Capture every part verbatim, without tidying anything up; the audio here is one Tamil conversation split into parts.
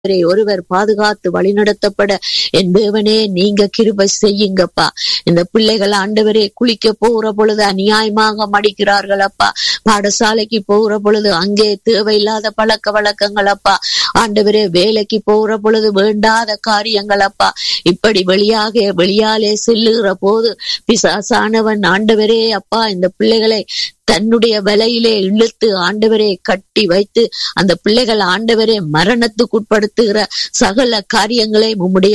ஒருவர் பாதுகாத்து வழிநடத்தப்பட என் தேவனே நீங்க கிருபை செய்யுங்கப்பா. இந்த பிள்ளைகள் ஆண்டவரே குளிக்க போகிற பொழுது அநியாயமாக மடிக்கிறார்கள் அப்பா. பாடசாலைக்கு போகிற பொழுது அங்கே தேவையில்லாத பழக்க வழக்கங்கள் அப்பா. ஆண்டவரே வேலைக்கு போகிற பொழுது வேண்டாத காரியங்கள் அப்பா. இப்படி வெளியாக வெளியாலே செல்லுகிற போது பிசாசானவன் ஆண்டவரே அப்பா இந்த பிள்ளைகளை தன்னுடைய வலையிலே இழுத்து ஆண்டவரே கட்டி வைத்து அந்த பிள்ளைகள் ஆண்டவரே மரணத்துக்குட்படுத்துகிற சகல காரியங்களை உம்முடைய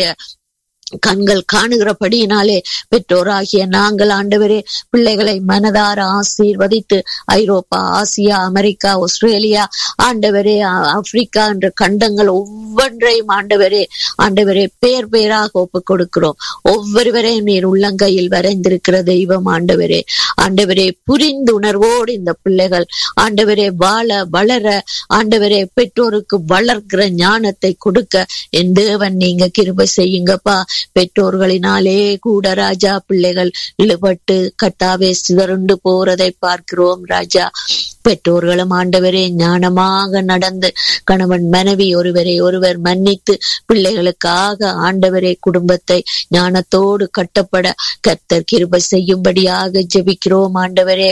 கண்கள் காணுகிறபடியினாலே பெற்றோராகிய நாங்கள் ஆண்டவரே பிள்ளைகளை மனதார ஆசீர்வதித்து ஐரோப்பா, ஆசியா, அமெரிக்கா, ஆஸ்திரேலியா, ஆண்டவரே ஆப்பிரிக்கா என்ற கண்டங்கள் ஒவ்வொன்றையும் ஆண்டவரே ஆண்டவரே பேர் பேராக ஒப்பு கொடுக்கிறோம். ஒவ்வொருவரையும் நீர் உள்ளங்கையில் வரைந்திருக்கிற தெய்வம் ஆண்டவரே. ஆண்டவரே புரிந்துணர்வோடு இந்த பிள்ளைகள் ஆண்டவரே வாழ வளர ஆண்டவரே பெற்றோருக்கு வளர்க்கிற ஞானத்தை கொடுக்க என் தேவன் நீங்க கிருபை செய்யுங்கப்பா. பெற்றோர்களினாலே கூட ராஜா பிள்ளைகள் இழுபட்டு கட்டாவே சிதறுண்டு போறதை பார்க்கிறோம் ராஜா. பெற்றோர்களும் ஆண்டவரே ஞானமாக நடந்து கணவன் மனைவி ஒருவரை ஒருவர் மன்னித்து பிள்ளைகளுக்காக ஆண்டவரே குடும்பத்தை ஞானத்தோடு கட்டப்பட கர்த்தர் கிருபை செய்யும்படியாக ஜெபிக்கிறோம் ஆண்டவரே.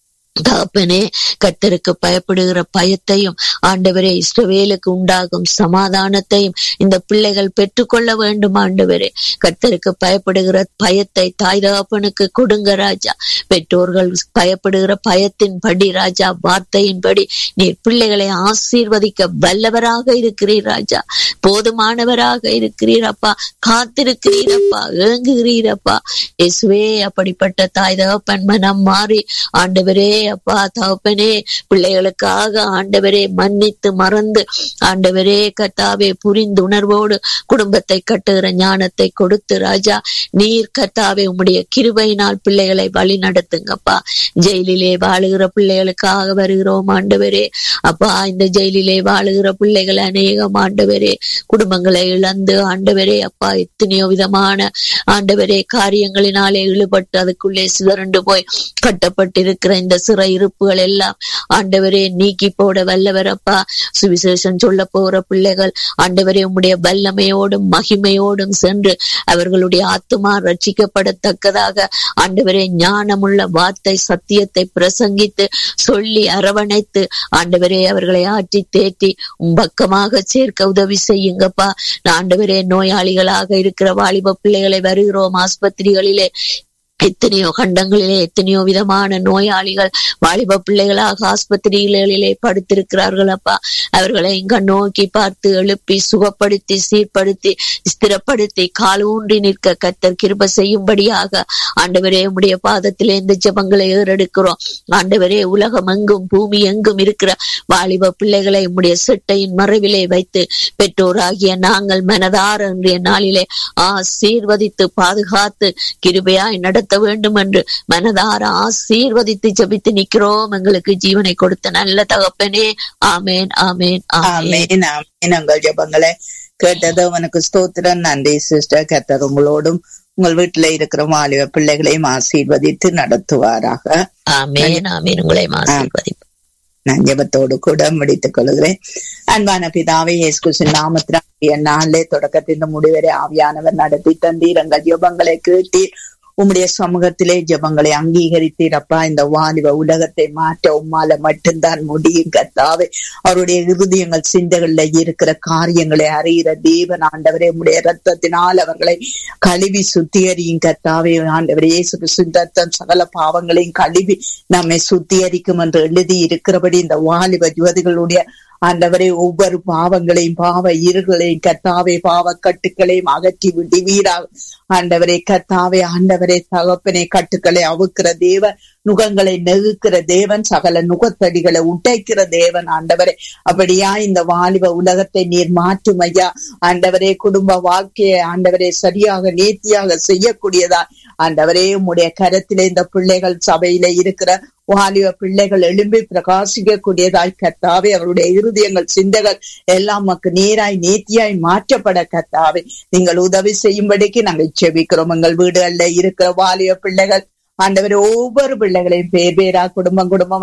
தகப்பனே கர்த்தருக்கு பயப்படுகிற பயத்தையும் ஆண்டவரே இஸ்ரவேலுக்கு உண்டாகும் சமாதானத்தையும் இந்த பிள்ளைகள் பெற்றுக்கொள்ள வேண்டும் ஆண்டவரே. கர்த்தருக்கு பயப்படுகிற பயத்தை தாய் தகப்பனுக்கு கொடுங்க ராஜா. பெற்றோர்கள் பயப்படுகிற பயத்தின் படி ராஜா வார்த்தையின்படி நீர் பிள்ளைகளை ஆசீர்வதிக்க வல்லவராக இருக்கிறீர் ராஜா. போதுமானவராக இருக்கிறீரப்பா. காத்திருக்கிறீரப்பா, ஏங்குகிறீரப்பா. இயேசுவே அப்படிப்பட்ட தாய் தகப்பன் மனம் மாறி ஆண்டவரே அப்பா தகப்பனே பிள்ளைகளுக்காக ஆண்டவரே மன்னித்து மறந்து ஆண்டவரே கர்த்தாவே புரிந்துணர்வோடு குடும்பத்தை கட்டுகிற ஞானத்தை கொடுத்து ராஜா நீர் கர்த்தாவே உம்முடைய கிருபையினால் பிள்ளைகளை வழி நடத்துங்கப்பா. ஜெயிலிலே வாழுகிற பிள்ளைகளுக்காக வருகிறோம் ஆண்டவரே. அப்பா இந்த ஜெயிலிலே வாழுகிற பிள்ளைகள் அநேகம் ஆண்டவரே குடும்பங்களை இழந்து ஆண்டவரே அப்பா எத்தனையோ விதமான ஆண்டவரே காரியங்களினாலே இழுபட்டு அதுக்குள்ளே சிதறண்டு போய் கட்டப்பட்டிருக்கிற இந்த சிறை இருப்புகள் எல்லாம் ஆண்டவரே நீக்கி போட வல்லவரப்பா. சுவிசேஷம் சொல்ல போற பிள்ளைகள் ஆண்டவரே உம்முடைய வல்லமையோடும் மகிமையோடும் சென்று அவர்களுடைய ஆத்துமா ரட்சிக்கப்படத்தக்கதாக ஆண்டவரே ஞானமுள்ள வார்த்தை சத்தியத்தை பிரசங்கித்து சொல்லி அரவணைத்து ஆண்டவரே அவர்களை ஆற்றி தேற்றி பக்கமாக சேர்க்க உதவி செய்யுங்கப்பா. ஆண்டவரே நோயாளிகளாக இருக்கிற வாலிப பிள்ளைகளை வருகிறோம் ஆஸ்பத்திரிகளிலே. எத்தனையோ கண்டங்களிலே எத்தனையோ விதமான நோயாளிகள் வாலிப பிள்ளைகளாக ஆஸ்பத்திரிகளிலே படுத்திருக்கிறார்கள் அப்பா. அவர்களை இங்க நோக்கி பார்த்து எழுப்பி சுகப்படுத்தி சீர்படுத்தி ஸ்திரப்படுத்தி கால் ஊன்றி நிற்க கர்த்தர் கிருபை செய்யும்படியாக ஆண்டவரே உம்முடைய பாதத்திலே இந்த ஜெபங்களை ஏறெடுக்கிறோம் ஆண்டவரே. உலகம் எங்கும் பூமி எங்கும் இருக்கிற வாலிப பிள்ளைகளை உம்முடைய செட்டையின் மறைவிலே வைத்து பெற்றோராகிய நாங்கள் மனதார இன்றைய நாளிலே ஆசீர்வதித்து பாதுகாத்து கிருபையாய் நடத்த வேண்டும் என்று மனதார ஆசீர்வதித்து ஜெபித்து நிற்கிறோம். எங்களுக்கு ஜீவனை கொடுத்த நல்ல தகப்பனே. ஆமேன் ஆமேன் ஆமேன் ஆமேன். உங்கள் ஜெபங்களை கேட்டது உனக்கு ஸ்தோத்திரம். நன்றி சிஸ்டர். கர்த்தர் உங்களோடும் உங்கள் வீட்டில இருக்கிற வாலிப பிள்ளைகளையும் ஆசீர்வதித்து நடத்துவாராக. ஆமேன் ஆமேன். உங்களையும் ஆசீர்வதிப்பார். நான் ஜெபத்தோடு கூட முடித்துக் கொள்கிறேன். அன்பான பிதாவே இயேசு கிறிஸ்துவின் நாமத்திலே நாளே தொடக்கத்தின் முடிவரை ஆவியானவர் நடத்தி தந்தீர். எங்கள் ஜெபங்களை கேட்டீர். உம்முடைய சமூகத்திலே ஜெபங்களை அங்கீகரித்தீர் அப்பா. இந்த வாலிப உலகத்தை மாற்ற உம்மால மட்டும்தான் முடியும் கர்த்தாவே. அவருடைய இருதயங்கள் சிந்தைகள்ல இருக்கிற காரியங்களை அறிகிற தேவன் ஆண்டவரே. உம்முடைய ரத்தத்தினால் அவர்களை கழுவி சுத்திகரியும் கர்த்தாவே. ஆண்டவரே இயேசு கிறிஸ்துவின் ரத்தம் சகல பாவங்களையும் கழுவி நம்மை சுத்திகரிக்கும் என்று எழுதி இருக்கிறபடி இந்த வாலிப யுவதிகளுடைய ஆண்டவரே ஒவ்வொரு பாவங்களையும் பாவ இருகளையும் கர்த்தாவே பாவ கட்டுக்களையும் அகற்றி விடுவீராக ஆண்டவரே. கர்த்தாவே ஆண்டவரே தகப்பனே கட்டுக்களை அவுக்கிற தேவன், நுகங்களை நெகுக்கிற தேவன், சகல நுகத்தடிகளை உடைக்கிற தேவன் ஆண்டவரே. அப்படியா இந்த வாலிப உலகத்தை நீர் மாற்றும் ஐயா ஆண்டவரே. குடும்ப வாழ்க்கையை ஆண்டவரே சரியாக நேர்த்தியாக செய்யக்கூடியதா ஆண்டவரே உம்முடைய கரத்திலே இந்த பிள்ளைகள் சபையில இருக்கிற வாலிப பிள்ளைகள் எழும்பி பிரகாசிக்க கூடியதாய் கர்த்தாவே. அவருடைய இருதயங்கள் சிந்தைகள் எல்லாம் நமக்கு நேராய் நேர்த்தியாய் மாற்றப்பட கர்த்தாவே நீங்கள் உதவி செய்யும்படிக்கு நாங்கள் செபிக்கிறோம். எங்கள் வீடுகள்ல இருக்கிற வாலிப பிள்ளைகள் ஆண்டவரே ஒவ்வொரு பிள்ளைகளையும் பேர் பேரா குடும்பம் குடும்பமா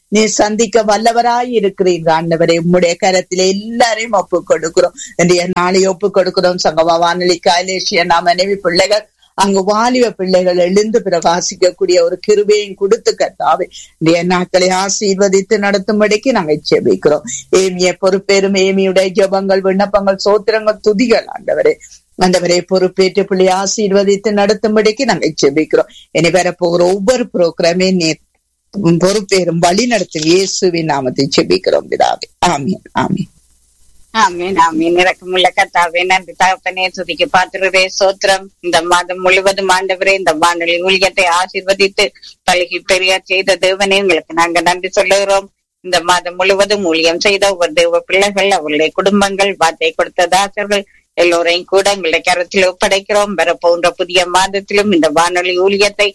நீ சந்திக்க வல்லவராய் இருக்கிறீங்க ஆண்டவரே. உம்முடைய கரத்திலே எல்லாரையும் ஒப்பு கொடுக்கிறோம். இன்றைய நாளை ஒப்பு கொடுக்கிறோம். சங்கமா வானொலி காலேசிய நாம் மனைவி பிள்ளைகள் அங்கு வாலிப பிள்ளைகள் எழுந்து பிரகாசிக்கக்கூடிய ஒரு கிருபையும் கொடுத்து கர்த்தாவே இந்த நாட்களை ஆசீர்வதித்து நடத்தும்படிக்கு நாங்கள் ஜெபிக்கிறோம். ஏமிய பொறுப்பேறும் ஏமியுடைய ஜெபங்கள், விண்ணப்பங்கள், சோத்திரங்கள், துதிகள் ஆண்டவரே ஆண்டவரே பொறுப்பேற்று பிள்ளை ஆசீர்வதித்து நடத்தும்படிக்கு நாங்கள் ஜெபிக்கிறோம். இனி வரப்போகிற ஒவ்வொரு புரோகிராமே நீ பொறுப்பேறும் வழி நடத்தும் இயேசுவின் நாமத்தை ஜெபிக்கிறோம் பிதாவே. ஆமீன் ஆமீன் ஆமீன் ஆமீன். இறக்கமுள்ள கர்த்தாவே, நன்றி தகப்பனே, துதிக்கு பாத்திரரே, சோத்திரம். இந்த மாதம் முழுவதும் ஆண்டவரே இந்த வானொலி ஊழியத்தை ஆசீர்வதித்து பழகி பெரியா செய்த தேவனே உங்களுக்கு நாங்க நன்றி சொல்லுகிறோம். இந்த மாதம் முழுவதும் ஊழியம் செய்த ஒவ்வொரு தேவ பிள்ளைகள், அவர்களுடைய குடும்பங்கள், வார்த்தை கொடுத்த தாசர்கள் எல்லோரையும் கூட எங்களுடைய கரத்தில் ஒப்படைக்கிறோம். வர போன்ற புதிய மாதத்திலும் இந்த வானொலி ஊழியத்தை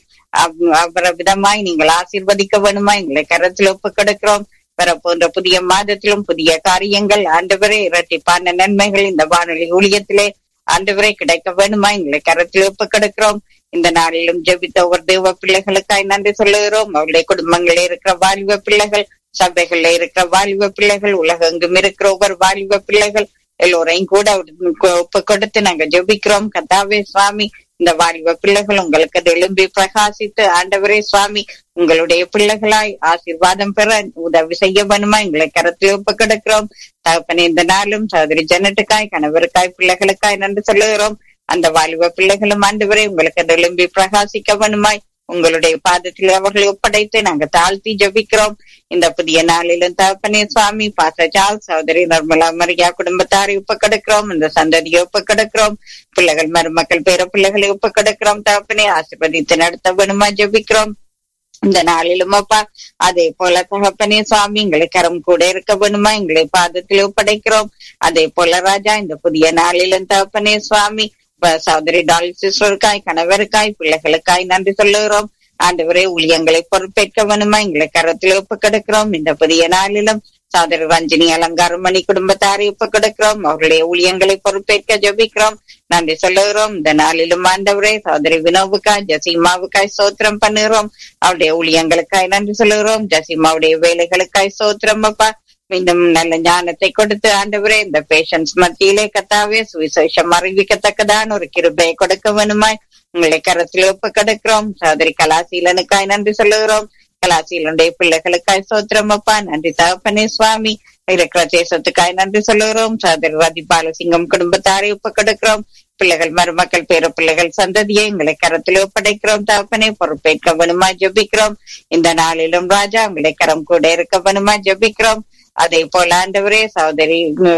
அவர விதமாய் நீங்கள் ஆசீர்வதிக்க வேணுமா எங்களை கரத்தில் ஒப்பு கொடுக்கிறோம். வர போன்ற புதிய மாதத்திலும் புதிய காரியங்கள் ஆண்டவரே, இரட்டிப்பான நன்மைகள் இந்த வானொலி ஊழியத்திலே ஆண்டவரே கிடைக்க வேணுமா எங்களை கரத்தில் ஒப்பு கொடுக்கிறோம். இந்த நாளிலும் ஜெபித்த ஒவ்வொரு தேவ பிள்ளைகளுக்காய் நன்றி சொல்லுகிறோம். அவருடைய குடும்பங்களில் இருக்கிற வாலிப பிள்ளைகள், சபைகள்ல இருக்கிற வாலிப பிள்ளைகள், உலகெங்கும் இருக்கிற ஒவ்வொரு வாலிப பிள்ளைகள் எல்லோரையும் கூட ஒப்பு கொடுத்து நாங்க ஜெபிக்கிறோம். கர்த்தாவே சுவாமி, இந்த வாலிப பிள்ளைகள் உங்களுக்கு எழும்பி பிரகாசித்து ஆண்டவரே சுவாமி உங்களுடைய பிள்ளைகளாய் ஆசீர்வாதம் பெற உதவி செய்ய வேணுமா எங்களை கரத்தில் ஒப்பு கொடுக்கிறோம். தகப்பனே, இந்த நாளும் சகோதரி ஜனட்டுக்காய், கணவருக்காய், பிள்ளைகளுக்காய் நன்றி சொல்லுகிறோம். அந்த வாலிப பிள்ளைகளும் ஆண்டவரே உங்களுக்கு எழும்பி பிரகாசிக்க வேணுமாய் உங்களுடைய பாதத்தில் அவர்களை ஒப்படைத்து நாங்க தாழ்த்தி ஜபிக்கிறோம். இந்த புதிய நாளிலும் தகப்பனே சுவாமி, பாசஜால், சகோதரி நிர்மலா மரியா குடும்பத்தாரை ஒப்பு கொடுக்கிறோம். இந்த சந்ததியை ஒப்பு கொடுக்கிறோம். பிள்ளைகள், மருமக்கள், பேர பிள்ளைகளை ஒப்பு கொடுக்கிறோம். தகப்பனே ஆசீர்வதித்து நடத்த வேணுமா ஜபிக்கிறோம். இந்த நாளிலும் அப்பா அதே போல தகப்பனே சுவாமி எங்களை கரம் கூட இருக்க வேணுமா எங்களை பாதத்தில் ஒப்படைக்கிறோம். அதே போல ராஜா இந்த புதிய நாளிலும் தகப்பனே சுவாமி சகோதரி டாலி சிஸ்டருக்காய், கணவருக்காய், பிள்ளைகளுக்காய் நன்றி சொல்லுகிறோம். ஆண்டவரே ஊழியங்களை பொறுப்பேற்க வேணுமா எங்களை கரத்தில் ஒப்பு கொடுக்கிறோம். இந்த புதிய நாளிலும் சகோதரி ரஞ்சினி அலங்காரமணி குடும்பத்தாரை ஒப்பு கொடுக்கிறோம். அவருடைய ஊழியங்களை பொறுப்பேற்க ஜபிக்கிறோம். நன்றி சொல்லுகிறோம். இந்த நாளிலும் ஆண்டவரே சகோதரி வினோவுக்காய், ஜசீமாவுக்காய் சோத்திரம் பண்ணுகிறோம். அவருடைய ஊழியங்களுக்காய் நன்றி சொல்லுகிறோம். ஜசீமாவுடைய வேலைகளுக்காய் சோத்திரம் அப்பா. மீண்டும் நல்ல ஞானத்தை கொடுத்து ஆண்டவரே இந்த பேஷன்ஸ் மத்தியிலே கத்தாவே சுவிசேஷம் அறிவிக்கத்தக்கதான ஒரு கிருபையை கொடுக்க வேணுமாய் உங்களை கரத்தில் ஒப்பு கொடுக்கிறோம். சகோதரி கலாசீலனுக்காய் நன்றி சொல்லுகிறோம். கலாசீலனுடைய பிள்ளைகளுக்காய் சோத்திரம் அப்பா. நன்றி தகப்பனே சுவாமி. இருக்கிற தேசத்துக்காய் நன்றி சொல்லுகிறோம். சகோதரி ரதி பாலசிங்கம் குடும்பத்தாரை ஒப்பு கொடுக்கிறோம். பிள்ளைகள், மருமக்கள், பேர பிள்ளைகள், சந்ததியை எங்களை கரத்தில் ஒப்படைக்கிறோம். தகப்பனே பொறுப்பேற்க வேணுமா ஜபிக்கிறோம். இந்த நாளிலும் ராஜா உங்களை கரம் கூட இருக்க வேணுமா ஜபிக்கிறோம். அதே போல ஆண்டவரே சகோதரி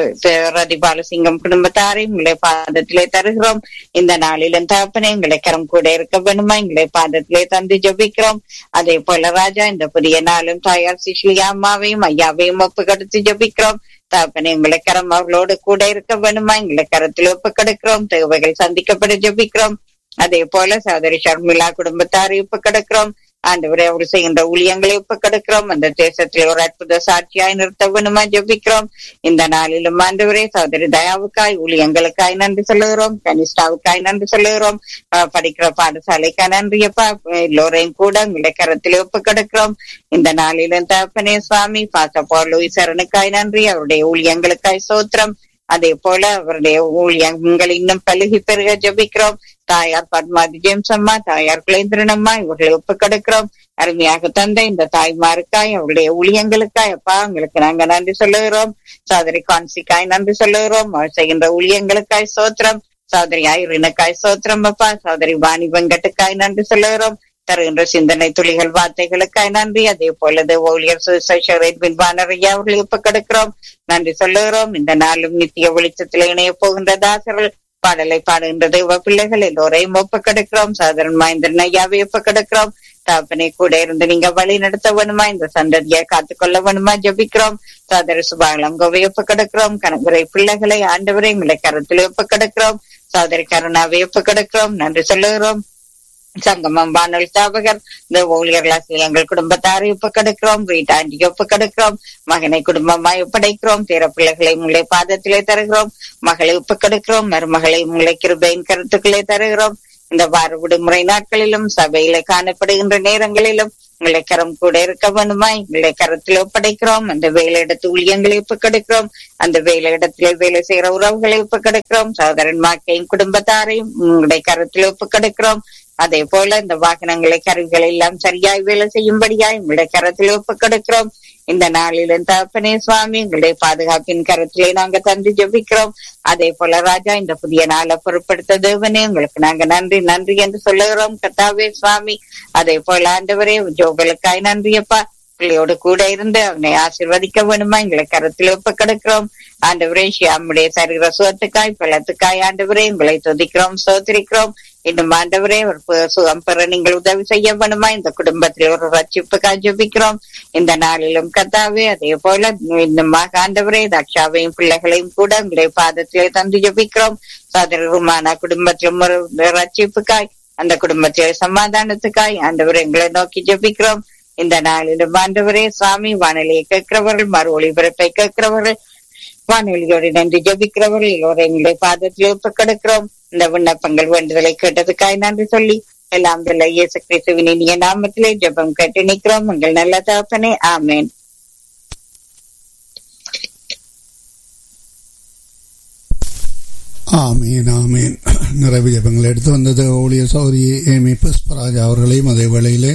ரதி பாலசிங்கம் குடும்பத்தாரை உங்களை பாதத்திலே தருகிறோம். இந்த நாளிலும் தகப்பனே எங்களை கரம் கூட இருக்க வேணுமா எங்களை பாதத்திலே தந்து ஜபிக்கிறோம். அதே போல ராஜா இந்த புதிய நாளும் தாயார் சிஸ்லியா அம்மாவையும் ஐயாவையும் ஒப்பு கொடுத்து ஜபிக்கிறோம். தகப்பனே எங்களை கரம் அவர்களோடு கூட இருக்க வேணுமா எங்களை கரத்தில் ஒப்பு கொடுக்கிறோம். தேவைகள் சந்திக்கப்பட ஜபிக்கிறோம். அதே போல சகோதரி ஷர்மிளா குடும்பத்தாரை ஒப்பு கொடுக்கிறோம். ஆண்டவரே அவர் செய்கின்ற ஊழியங்களை ஒப்பு கொடுக்கிறோம். அந்த தேசத்தில் ஒரு அற்புத சாட்சியாய் நிறுத்த வேணுமா ஜபிக்கிறோம். இந்த நாளிலும் ஆண்டவரே சகோதரி தயாவுக்காய் ஊழியங்களுக்காய் நன்றி சொல்லுகிறோம். கனிஷ்டாவுக்காய் நன்றி சொல்லுகிறோம். படிக்கிற பாடசாலைக்காய் நன்றியப்பா. எல்லோரையும் கூட உங்களை கரத்தில் ஒப்பு கொடுக்கிறோம். இந்த நாளிலும் தகப்பனே சுவாமி பாசப்போ லூயிசரனுக்காய் நன்றி. அவருடைய ஊழியங்களுக்காய் சோத்திரம். அதே போல அவருடைய ஊழியங்கள் இன்னும் பழுகி பெருக ஜபிக்கிறோம். தாயார் பத்மாதி ஜேம்ஸ் அம்மா, தாயார் குலேந்திரன் அம்மா இவர்களை ஒப்பு கொடுக்கிறோம். அருமையாக தந்த இந்த தாய்மாருக்காய் அவருடைய ஊழியங்களுக்காய் அப்பா உங்களுக்கு நாங்க நன்றி சொல்லுகிறோம். சகோதரி கான்சிக்காய் நன்றி சொல்லுகிறோம். அவர் செய்கின்ற ஊழியங்களுக்காய் சோத்திரம். சகோதரி ஐரினுக்காய் சோத்திரம் அப்பா. சகோதரி வாணி வெங்கட்டுக்காய் நன்றி சொல்லுகிறோம். தருகின்ற சிந்தனை துளிகள் வார்த்தைகளுக்காய் நன்றி. அதே போலது ஊழியர் சுசேஷரையா அவர்களை ஒப்பு கொடுக்கிறோம். நன்றி சொல்லுகிறோம். இந்த நாளும் நித்திய வெளிச்சத்தில் இணைய போகின்ற தாசர்கள் பாடலை பாடுகின்ற தெய்வ பிள்ளைகள் எல்லோரையும் ஒப்பு கொடுக்கிறோம். சகோதரன் மகேந்திரன் ஐயாவை ஒப்பு கொடுக்கிறோம். தாப்பனை கூட இருந்து நீங்க வழி நடத்த வேணுமா இந்த சந்ததியை காத்துக்கொள்ள வேணுமா ஜபிக்கிறோம். சகோதரி சுபாலங்கோவை ஒப்பு கொடுக்கிறோம். கணவரை பிள்ளைகளை ஆண்டவரை உங்களை கருத்தில் ஒப்பு கொடுக்கிறோம். சகோதரி கருணாவை ஒப்பு கொடுக்கிறோம். நன்றி சொல்லுகிறோம். சங்கமம் வானொலி ஸ்தாபகர் இந்த ஊழியர்களாசி எங்கள் குடும்பத்தாரை ஒப்பு கொடுக்கிறோம். வீட்டாண்டியை ஒப்பு கொடுக்கிறோம். மகனை குடும்பமாய் ஒப்படைக்கிறோம். பேர பிள்ளைகளை உங்களை பாதத்திலே தருகிறோம். மகளை ஒப்பு கொடுக்கிறோம். மருமகளை உங்களை கிருபையின் கருத்துக்களே தருகிறோம். இந்த வார விடுமுறை நாட்களிலும் சபையில காணப்படுகின்ற நேரங்களிலும் உங்களை கரம் கூட இருக்க வேண்டுமா எங்களை கரத்தில் ஒப்படைக்கிறோம். அந்த வேலையிடத்து ஊழியங்களை ஒப்பு கிடைக்கிறோம். அந்த வேலையிடத்திலே வேலை செய்கிற உறவுகளை ஒப்பு கிடைக்கிறோம். சகோதரன் மாக்கையும் குடும்பத்தாரையும் உங்களுடைய கரத்தில் ஒப்பு கிடைக்கிறோம். அதே போல இந்த வாகனங்களை கருவிகளை எல்லாம் சரியாய் வேலை செய்யும்படியாய் உங்களுடைய கரத்தில் ஒப்பு கிடைக்கிறோம். இந்த நாளிலும் தகப்பனே சுவாமி உங்களுடைய பாதுகாப்பின் கரத்திலே நாங்க தந்து ஜெபிக்கிறோம். அதே போல ராஜா இந்த புதிய நாளை பொருட்படுத்த தேவனே உங்களுக்கு நாங்க நன்றி நன்றி என்று சொல்லுகிறோம் கர்த்தாவே சுவாமி. அதே போல ஆண்டவரே ஜோகளுக்காய் நன்றியப்பா. பிள்ளையோடு கூட இருந்து அவனை ஆசீர்வதிக்க வேணுமா எங்களை கருத்தில் ஒப்பு கிடக்கிறோம். ஆண்டவரே ஷியாமுடைய சரீர சுகத்துக்காய் பலத்துக்காய் ஆண்டவரே உங்களை துதிக்கிறோம் சோதரிக்கிறோம். இன்னும் ஆண்டவரே ஒரு சுகம் பெற நீங்கள் உதவி செய்ய வேணுமா இந்த குடும்பத்தில் ஒரு ரட்சிப்புக்காய் ஜெபிக்கிறோம் இந்த நாளிலும் கர்த்தாவே. அதே போல இன்னும் ஆண்டவரே தக்ஷாவையும் பிள்ளைகளையும் கூட உங்களுடைய பாதத்திலே தந்து ஜெபிக்கிறோம். சோதரருமான குடும்பத்திலும் ஒரு ரட்சிப்புக்காய் அந்த குடும்பத்திலே சமாதானத்துக்காய் ஆண்டவரே எங்களை நோக்கி ஜெபிக்கிறோம் இந்த நாளிலும் ஆண்டவரே சுவாமி. வானொலியை கேட்கிறவர்கள் மறு ஒளிபரப்பை கேட்கிறவர்கள் வானொலியோடு நன்றி ஜபிக்கிறவர்கள் எல்லோரும் எங்களுடைய பாதத்தில் ஒப்பு கிடக்கிறோம். இந்த விண்ணப்பங்கள் வேண்டுதலை கேட்டதுக்காய் நன்றி சொல்லி எல்லாம் வல்ல இயேசு கிறிஸ்துவின் இனிய நாமத்திலே ஜெபம் கேட்டு நிற்கிறோம் எங்கள் நல்ல தகப்பனே, ஆமேன். ஆமீன் ஆமீன். நிறைவு ஜெபங்கள் எடுத்து வந்தது ஊழிய சௌரி ஏமி புஷ்பராஜ் அவர்களையும் அதே வேளையிலே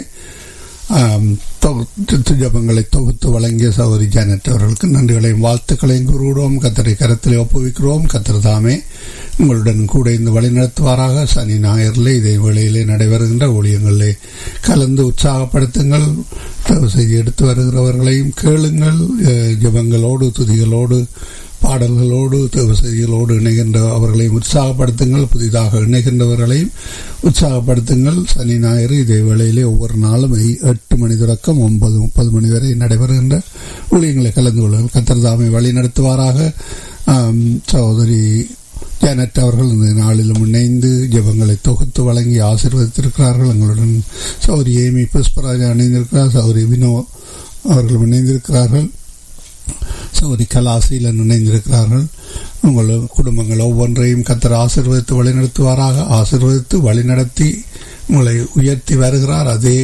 ஜபங்களை தொகுத்து வழங்கிய சௌரி ஜானட் அவர்களுக்கு நன்றிகளையும் வாழ்த்துக்களையும் கூறுகிறோம். கத்தரை கரத்திலே ஒப்புவிக்கிறோம். கத்தர் தாமே உங்களுடன் கூட இந்த வழி நடத்துவாராக. சனி ஞாயிறிலே இதே வேளையிலே நடைபெறுகின்ற ஊழியங்களிலே கலந்து உற்சாகப்படுத்துங்கள். செய்தி எடுத்து வருகிறவர்களையும் கேளுங்கள். ஜபங்களோடு துதிகளோடு பாடல்களோடு செய்திகளோடு இணைகின்ற அவர்களையும் உற்சாகப்படுத்துங்கள். புதிதாக இணைகின்றவர்களையும் உற்சாகப்படுத்துங்கள். சனி ஞாயிறு இதே வேளையிலே ஒவ்வொரு நாளும் எட்டு மணி தொடக்கம் ஒன்பது முப்பது மணி வரை நடைபெறுகின்ற ஊழியங்களை கலந்து கொள்ளுங்கள். கர்த்தர் தாமே வழி நடத்துவாராக. சகோதரி ஜானட் அவர்கள் இந்த நாளிலும் இணைந்து ஜெபங்களை தொகுத்து வழங்கி ஆசீர்வதித்திருக்கிறார்கள். எங்களுடன் சௌரி ஏமி புஷ்பராஜா இணைந்திருக்கிறார். சௌரி வினோ அவர்களும் இணைந்திருக்கிறார்கள். சௌரி கலாசீலன் இணைந்திருக்கிறார்கள். உங்கள் குடும்பங்கள் ஒவ்வொன்றையும் கர்த்தர் ஆசீர்வதித்து வழிநடத்துவாராக. ஆசீர்வதித்து வழிநடத்தி உங்களை உயர்த்தி வருகிறார். அதே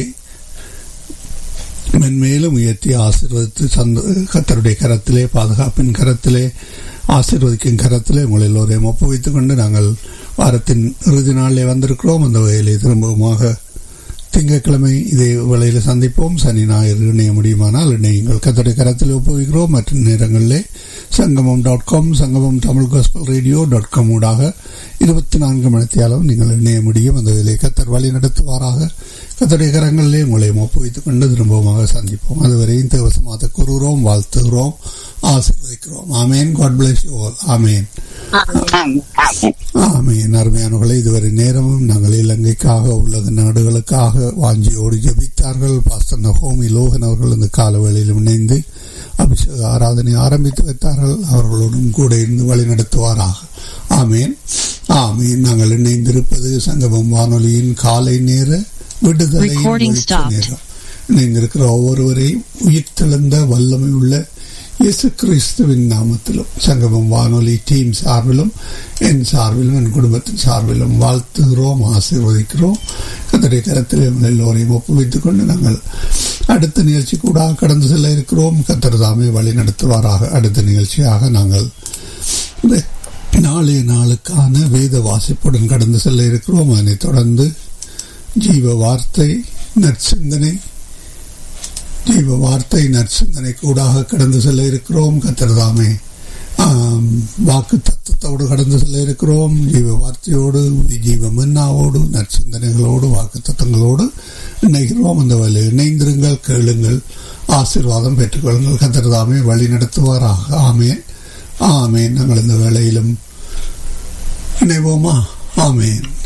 மென்மேலும் உயர்த்தி ஆசீர்வதித்து சந்த கர்த்தருடைய கரத்திலே பாதுகாப்பின் கரத்திலே ஆசீர்வதிக்கும் கரத்திலே உங்களை எல்லோரையும் ஒப்புவித்துக் கொண்டு நாங்கள் வாரத்தின் இறுதி நாளிலே வந்திருக்கிறோம். அந்த வகையிலே திரும்பவுமாக திங்கட்கிழமை இதே வேளையில் சந்திப்போம். சனி ஞாயிறு இணைய முடியுமானால் இணையுங்கள். கர்த்தருடைய கரத்தில் ஒப்புவிக்கிறோம். மற்ற நேரங்களிலே சங்கமம் டாட் காம் சங்கமம் Tamil gospel radio dot com ஊடாக இருபத்தி நான்கு மணித்தியாலும் நீங்கள் இணைய முடியும். அந்த வேலை கர்த்தர் வழி நடத்துவாராக. கர்த்தருடைய கரங்களிலே உங்களை ஒப்புவித்துக் கொண்டு திரும்பவுமாக சந்திப்போம். அதுவரையும் தேவசமாக கூறுகிறோம், வாழ்த்துகிறோம், ஆசீர்வதிக்கிறோம். ஆமேன். God bless you all. ஆமேன் ஆமேன். அருமையானவர்களே, இதுவரை நேரமும் நாங்கள் இலங்கைக்காக உலக நாடுகளுக்காக வாஞ்சியோடு ஜபித்தார்கள். பாஸ்டர் நகோமி லோகன் அவர்கள் இந்த கால வேளையிலும் இணைந்து அபிஷேக ஆராதனை ஆரம்பித்து வைத்தார்கள். அவர்களுடன் கூட இருந்து வழி நடத்துவாராக. ஆமேன் ஆமேன். நாங்கள் இணைந்திருப்பது சங்கமம் வானொலியின் காலை நேர விடுதலை நேரம். இணைந்திருக்கிற ஒவ்வொருவரையும் உயிர்த்தெழுந்த வல்லமை உள்ள இயேசு கிறிஸ்துவின் நாமத்திலும் சங்கமம் வானொலி டீம் சார்பிலும் என் சார்பிலும் என் குடும்பத்தின் சார்பிலும் வாழ்த்துகிறோம், ஆசீர்வதிக்கிறோம். கர்த்தருடைய கரத்தில் எல்லோரையும் ஒப்புவித்துக் கொண்டு நாங்கள் அடுத்த நிகழ்ச்சி கூட கடந்து செல்ல இருக்கிறோம். கர்த்தர் தாமே வழி நடத்துவாராக. அடுத்த நிகழ்ச்சியாக நாங்கள் நாளைய நாளுக்கான வேத வாசிப்புடன் கடந்து செல்ல இருக்கிறோம். அதனைத் தொடர்ந்து ஜீவ வார்த்தை நற்சிந்தனை ஜீவ வார்த்தை நற்சிந்தனை கூடாக கடந்து செல்ல இருக்கிறோம். கர்த்தர் தாமே வாக்கு தத்துவத்தோடு கடந்து செல்ல இருக்கிறோம். ஜீவ வார்த்தையோடு ஜீவ மன்னாவோடு நற்சிந்தனைகளோடு வாக்கு தத்துவங்களோடு இணைகிறோம். அந்த வழியில் இணைந்திருங்கள், கேளுங்கள், ஆசீர்வாதம் பெற்றுக்கொள்ளுங்கள். கர்த்தர் தாமே வழி நடத்துவாராக. ஆமேன் ஆமேன். நாங்கள் இந்த வேளையிலும் இணைவோமா? ஆமேன்.